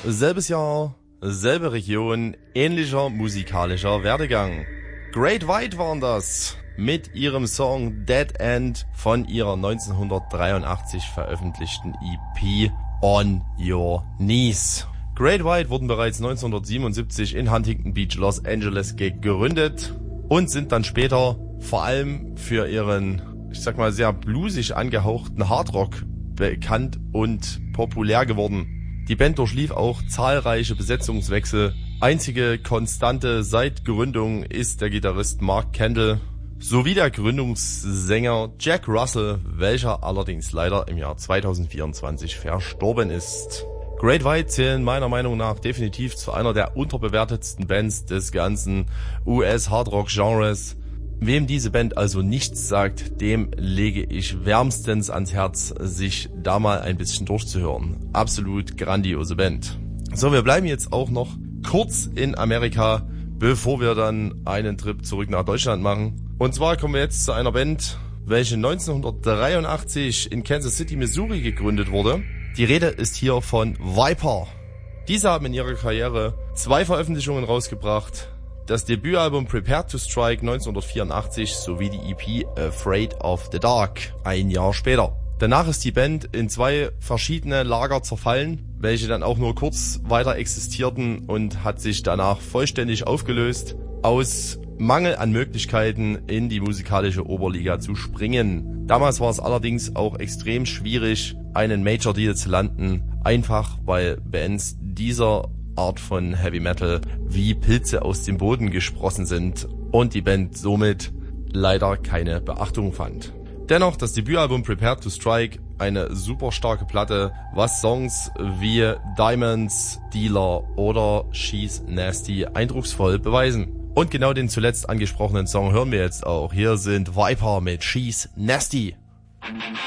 selbes Jahr, selbe Region, ähnlicher musikalischer Werdegang. Great White waren das mit ihrem Song Dead End von ihrer 1983 veröffentlichten EP On Your Knees. Great White wurden bereits 1977 in Huntington Beach, Los Angeles gegründet und sind dann später vor allem für ihren, ich sag mal, sehr bluesig angehauchten Hardrock bekannt und populär geworden. Die Band durchlief auch zahlreiche Besetzungswechsel. Einzige Konstante seit Gründung ist der Gitarrist Mark Kendall sowie der Gründungssänger Jack Russell, welcher allerdings leider im Jahr 2024 verstorben ist. Great White zählen meiner Meinung nach definitiv zu einer der unterbewertetsten Bands des ganzen US-Hardrock-Genres. Wem diese Band also nichts sagt, dem lege ich wärmstens ans Herz, sich da mal ein bisschen durchzuhören. Absolut grandiose Band. So, wir bleiben jetzt auch noch kurz in Amerika, bevor wir dann einen Trip zurück nach Deutschland machen. Und zwar kommen wir jetzt zu einer Band, welche 1983 in Kansas City, Missouri gegründet wurde. Die Rede ist hier von Viper. Diese haben in ihrer Karriere 2 Veröffentlichungen rausgebracht. Das Debütalbum Prepared to Strike 1984 sowie die EP Afraid of the Dark ein Jahr später. Danach ist die Band in 2 verschiedene Lager zerfallen, welche dann auch nur kurz weiter existierten und hat sich danach vollständig aufgelöst, aus Mangel an Möglichkeiten in die musikalische Oberliga zu springen. Damals war es allerdings auch extrem schwierig, einen Major Deal zu landen, einfach weil Bands dieser Art von Heavy Metal wie Pilze aus dem Boden gesprossen sind und die Band somit leider keine Beachtung fand. Dennoch das Debütalbum Prepared to Strike, eine super starke Platte, was Songs wie Diamonds, Dealer oder She's Nasty eindrucksvoll beweisen. Und genau den zuletzt angesprochenen Song hören wir jetzt auch. Hier sind Viper mit She's Nasty.